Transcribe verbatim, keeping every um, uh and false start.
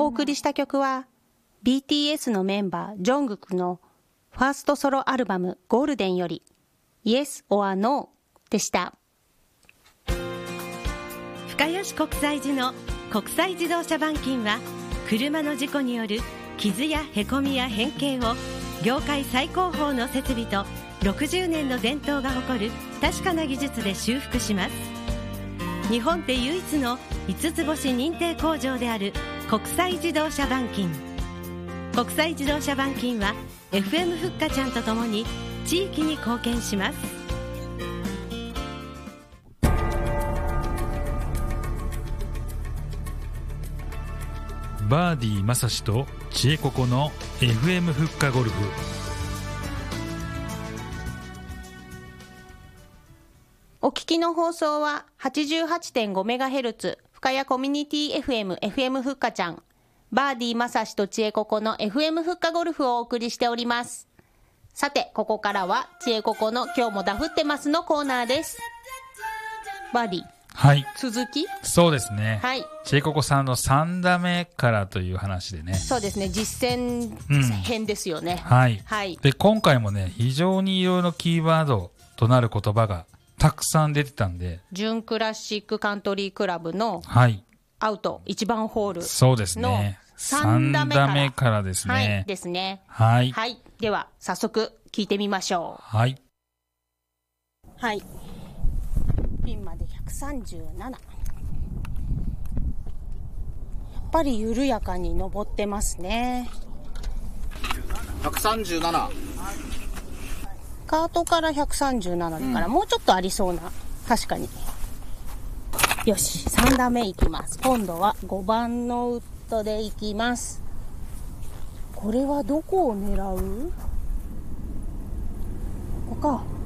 お送りした曲は ビーティーエス のメンバージョングクのファーストソロアルバムゴールデンより Yes or No でした。 深谷市国際寺の国際自動車板金は車の事故による傷やへこみや変形を業界最高峰の設備とろくじゅうねんの伝統が誇る確かな技術で修復します。日本で唯一のいつつ星認定工場である国際自動車板金。国際自動車板金は エフエム ふっかちゃんとともに地域に貢献します。 バーディーまさしとちえここの エフエム ふっかゴルフ。 お聞きの放送は はちじゅうはちてんごメガヘルツ 深谷コミュニティ エフエム エフエム ふっかちゃん、バーディーまさしとちえここの エフエム ふっかゴルフをお送りしております。さて、ここからはちえここの今日もダフってますのコーナーです。バーディー、 はい、 続きそうですね、 はい、 ちえここさんのさん打目からという話でね。 そうですね、実践編ですよね、 うん、はい、 はい、 で今回もね非常にいろいろなキーワードとなる言葉がたくさん出てたんで、 準クラシックカントリークラブのアウトいちばんホールのそうですね、さん打目からですね、 はい、ですね、 はい、 はい、では早速聞いてみましょう。 はい、 はい、ピンまでひゃくさんじゅうなな、やっぱり緩やかに登ってますね。 ひゃくさんじゅうなな、 カートからひゃくさんじゅうななだから、うん、もうちょっとありそうな。確かに。よし、さん打目いきます。今度はごばんのウッドでいきます。これはどこを狙う？ここか。